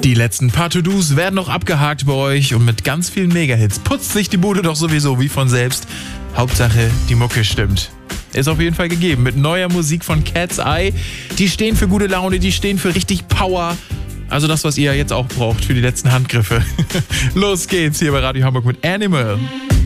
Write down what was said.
Die letzten paar To-Dos werden noch abgehakt bei euch und mit ganz vielen Mega-Hits putzt sich die Bude doch sowieso wie von selbst. Hauptsache, die Mucke stimmt. Ist auf jeden Fall gegeben mit neuer Musik von Cat's Eye. Die stehen für gute Laune, die stehen für richtig Power. Also das, was ihr jetzt auch braucht für die letzten Handgriffe. Los geht's hier bei Radio Hamburg mit Animal.